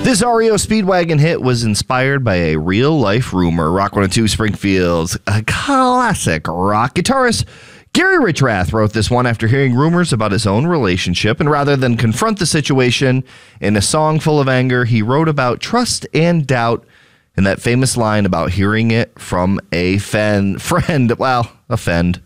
This REO Speedwagon hit was inspired by a real-life rumor. Rock 102 Springfield's a classic rock guitarist Gary Richrath wrote this one after hearing rumors about his own relationship, and rather than confront the situation in a song full of anger, he wrote about trust and doubt in that famous line about hearing it from a friend. Well, offend.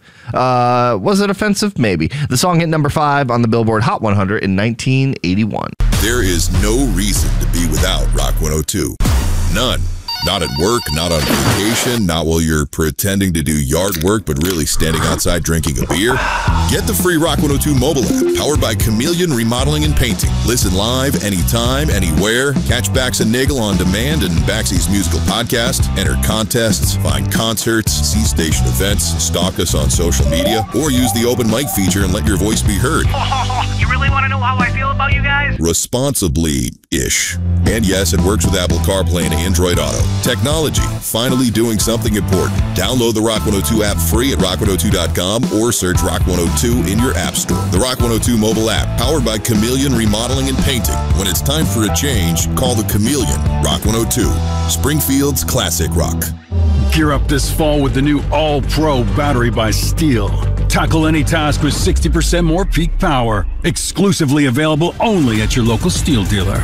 Was it offensive? Maybe. The song hit number 5 on the Billboard Hot 100 in 1981. There is no reason to be without Rock 102. None. Not at work, not on vacation, not while you're pretending to do yard work, but really standing outside drinking a beer. Get the free Rock 102 mobile app, powered by Chameleon Remodeling and Painting. Listen live, anytime, anywhere. Catch Bax and Nagel on demand and Baxy's musical podcast. Enter contests, find concerts, see station events, stalk us on social media, or use the open mic feature and let your voice be heard. You really want to know how I feel about you guys? Responsibly-ish. And yes, it works with Apple CarPlay and Android Auto. Technology, finally doing something important. Download the Rock 102 app free at rock102.com or search Rock 102 in your app store. The Rock 102 mobile app, powered by Chameleon Remodeling and Painting. When it's time for a change, call the Chameleon. Rock 102, Springfield's classic rock. Gear up this fall with the new All-Pro battery by Steel. Tackle any task with 60% more peak power. Exclusively available only at your local Steel dealer.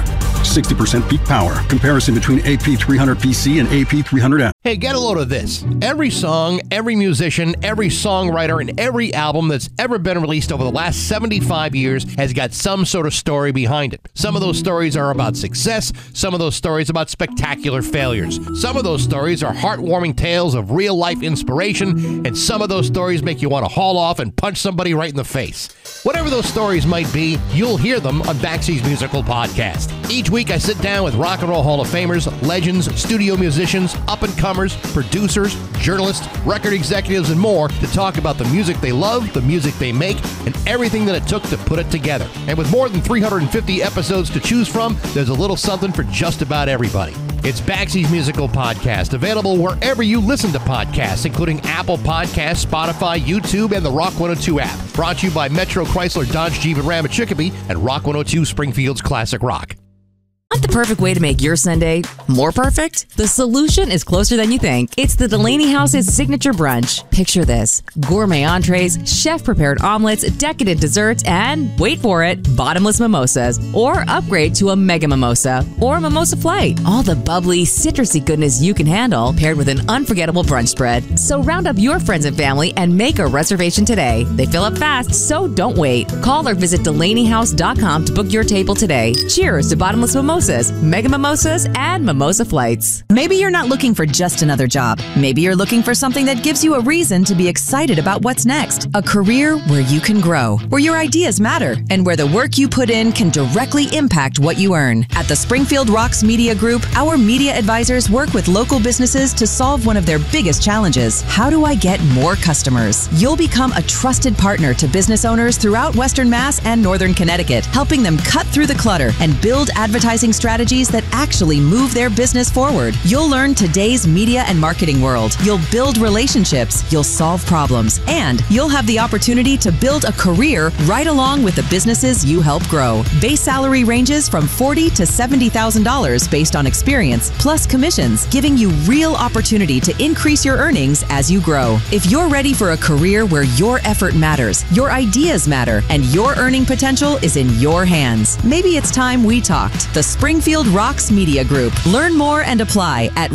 60% peak power. Comparison between AP300PC and AP300M. Hey, get a load of this. Every song, every musician, every songwriter, and every album that's ever been released over the last 75 years has got some sort of story behind it. Some of those stories are about success. Some of those stories about spectacular failures. Some of those stories are heartwarming tales of real-life inspiration, and some of those stories make you want to haul off and punch somebody right in the face. Whatever those stories might be, you'll hear them on Baxy's Musical Podcast. Each week, I sit down with Rock and Roll Hall of Famers, legends, studio musicians, up-and-comers, producers, journalists, record executives, and more to talk about the music they love, the music they make, and everything that it took to put it together. And with more than 350 episodes to choose from, there's a little something for just about everybody. It's Baxy's Musical Podcast, available wherever you listen to podcasts, including Apple Podcasts, Spotify, YouTube, and the Rock 102 app. Brought to you by Metro Chrysler Dodge Jeep and Ram at Chicopee and Rock 102 Springfield's Classic Rock. Want the perfect way to make your Sunday more perfect? The solution is closer than you think. It's the Delaney House's signature brunch. Picture this: gourmet entrees, chef-prepared omelets, decadent desserts, and, wait for it, bottomless mimosas. Or upgrade to a mega mimosa or mimosa flight. All the bubbly, citrusy goodness you can handle, paired with an unforgettable brunch spread. So round up your friends and family and make a reservation today. They fill up fast, so don't wait. Call or visit DelaneyHouse.com to book your table today. Cheers to bottomless mimosas, mega mimosas, and mimosa flights. Maybe you're not looking for just another job. Maybe you're looking for something that gives you a reason to be excited about what's next. A career where you can grow, where your ideas matter, and where the work you put in can directly impact what you earn. At the Springfield Rocks Media Group, our media advisors work with local businesses to solve one of their biggest challenges. How do I get more customers? You'll become a trusted partner to business owners throughout Western Mass and Northern Connecticut, helping them cut through the clutter and build advertising strategies that actually move their business forward. You'll learn today's media and marketing world. You'll build relationships, you'll solve problems, and you'll have the opportunity to build a career right along with the businesses you help grow. Base salary ranges from $40,000 to $70,000 based on experience, plus commissions, giving you real opportunity to increase your earnings as you grow. If you're ready for a career where your effort matters, your ideas matter, and your earning potential is in your hands, maybe it's time we talked. The Springfield Rocks Media Group. Learn more and apply at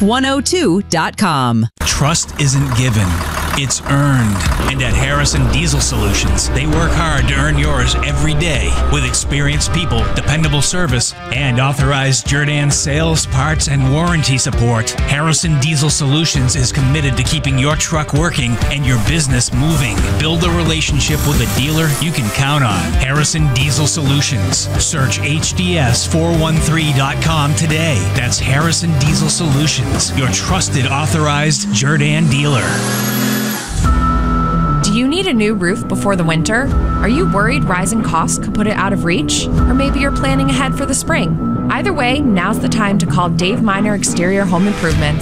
rock102.com. Trust isn't given, it's earned. And at Harrison Diesel Solutions, they work hard to earn yours every day with experienced people, dependable service, and authorized Jerdan sales, parts, and warranty support. Harrison Diesel Solutions is committed to keeping your truck working and your business moving. Build a relationship with a dealer you can count on. Harrison Diesel Solutions. Search HDS413.com today. That's Harrison Diesel Solutions, your trusted authorized Jerdan dealer. Do you need a new roof before the winter? Are you worried rising costs could put it out of reach? Or maybe you're planning ahead for the spring? Either way, now's the time to call Dave Miner Exterior Home Improvements.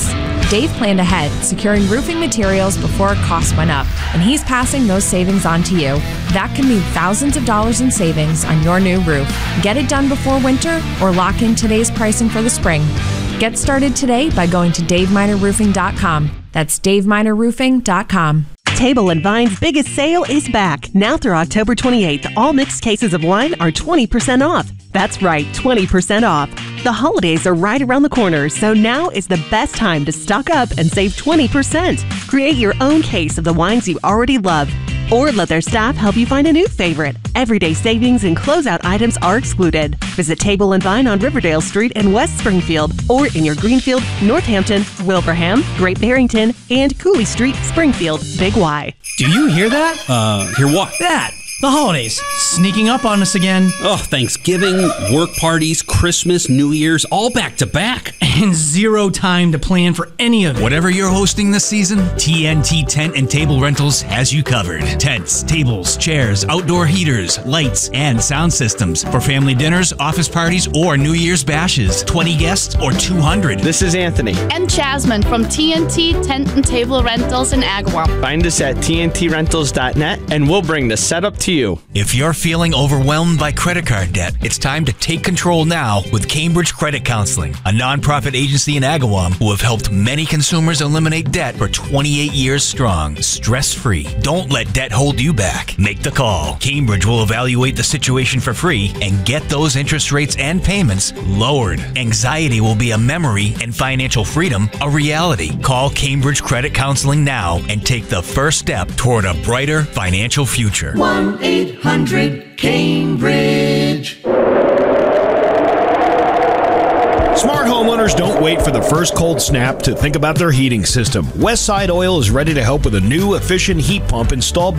Dave planned ahead, securing roofing materials before costs went up, and he's passing those savings on to you. That can mean thousands of dollars in savings on your new roof. Get it done before winter or lock in today's pricing for the spring. Get started today by going to DaveMinerRoofing.com. That's DaveMinerRoofing.com. Table & Vine's biggest sale is back. Now through October 28th, all mixed cases of wine are 20% off. That's right, 20% off. The holidays are right around the corner, so now is the best time to stock up and save 20%. Create your own case of the wines you already love, or let their staff help you find a new favorite. Everyday savings and closeout items are excluded. Visit Table & Vine on Riverdale Street in West Springfield, or in your Greenfield, Northampton, Wilbraham, Great Barrington, and Cooley Street, Springfield, Big Y. Do you hear that? Hear what? That! The holidays sneaking up on us again. Oh, Thanksgiving, work parties, Christmas, New Year's, all back to back. And zero time to plan for any of it. Whatever you're hosting this season, TNT Tent and Table Rentals has you covered. Tents, tables, chairs, outdoor heaters, lights, and sound systems for family dinners, office parties, or New Year's bashes. 20 guests or 200. This is Anthony. And Jasmine from TNT Tent and Table Rentals in Agawam. Find us at tntrentals.net and we'll bring the setup to you. If you're feeling overwhelmed by credit card debt, it's time to take control now with Cambridge Credit Counseling, a nonprofit agency in Agawam who have helped many consumers eliminate debt for 28 years strong, stress-free. Don't let debt hold you back. Make the call. Cambridge will evaluate the situation for free and get those interest rates and payments lowered. Anxiety will be a memory and financial freedom a reality. Call Cambridge Credit Counseling now and take the first step toward a brighter financial future. 1-800-CAMBRIDGE. Smart homeowners don't wait for the first cold snap to think about their heating system. Westside Oil is ready to help with a new, efficient heat pump installed